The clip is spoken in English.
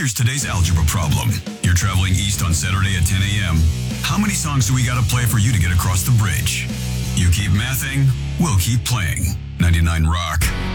Here's today's algebra problem. You're traveling east on Saturday at 10 a.m. How many songs do we gotta play for you to get across the bridge? You keep mathing, we'll keep playing. 99 Rock.